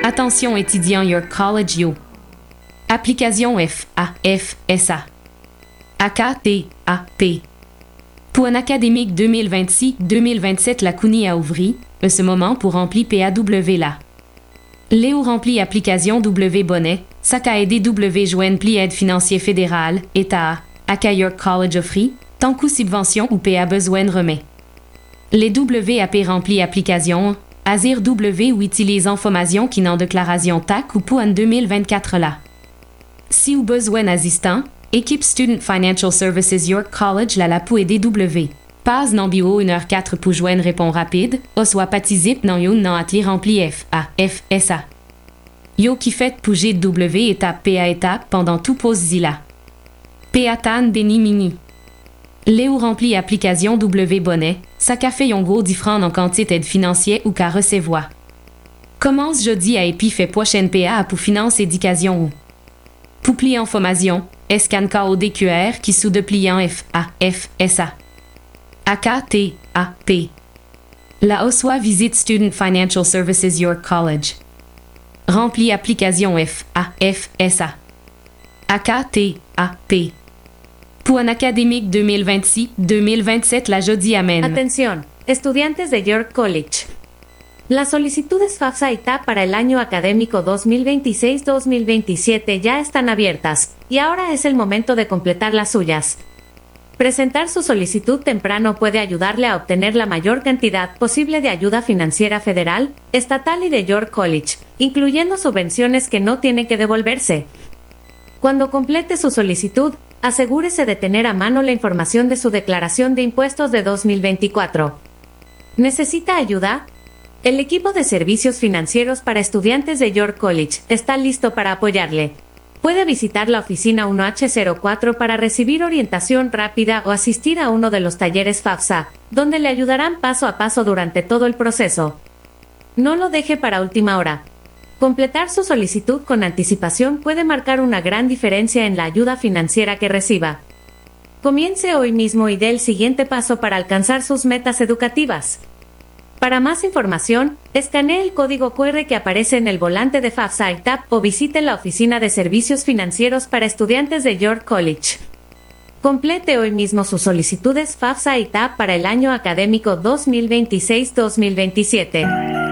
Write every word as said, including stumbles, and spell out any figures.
Attention étudiants York College Yo. Application F A F S A. A K T A P. Pour un académique deux mille vingt-six deux mille vingt-sept, la C U N Y a ouvert, en ce moment pour remplir P A W là. Léo remplit application W bonnet, ça qu'a aidé W joindre pli aide financier fédéral, État, à York College offrit, tant coup subvention ou P A besoin de remet. Les W A P remplit application, Azir W ou utilise information qui n'en déclaration T A C ou pour un deux mille vingt-quatre là. Si ou besoin assistant, équipe Student Financial Services York College la la pour aider W. Pas non bio une heure quatre pour joindre répond rapide, ou soit patizip non yo non atli rempli F A F S A. Yo qui fait pour G W étape P A étape pendant tout pause zila. P A tan déni mini. Léo remplit application W bonnet, ça qu'a fait yon gros différent en quantité de financier ou qu'à recevoir. Commence jeudi à épi fait prochaine P A pour finance éducation ou. Pour plier information, escan K O D Q R qui sous de pliant F A F S A. A K T A P. La Oswa visite Student Financial Services York College. Remplit application F A F S A. A K T A P. Pour un académique deux mille vingt-six deux mille vingt-sept, la jeudi amène. Atención, estudiantes de York College. Las solicitudes FAFSA y T A P para el año académico dos mil veintiséis dos mil veintisiete ya están abiertas, y ahora es el momento de completar las suyas. Presentar su solicitud temprano puede ayudarle a obtener la mayor cantidad posible de ayuda financiera federal, estatal y de York College, incluyendo subvenciones que no tiene que devolverse. Cuando complete su solicitud, asegúrese de tener a mano la información de su declaración de impuestos de dos mil veinticuatro. ¿Necesita ayuda? El equipo de servicios financieros para estudiantes de York College está listo para apoyarle. Puede visitar la oficina uno H cero cuatro para recibir orientación rápida o asistir a uno de los talleres FAFSA, donde le ayudarán paso a paso durante todo el proceso. No lo deje para última hora. Completar su solicitud con anticipación puede marcar una gran diferencia en la ayuda financiera que reciba. Comience hoy mismo y dé el siguiente paso para alcanzar sus metas educativas. Para más información, escanee el código Q R que aparece en el volante de FAFSA y T A P o visite la oficina de servicios financieros para estudiantes de York College. Complete hoy mismo sus solicitudes FAFSA y T A P para el año académico dos mil veintiséis dos mil veintisiete.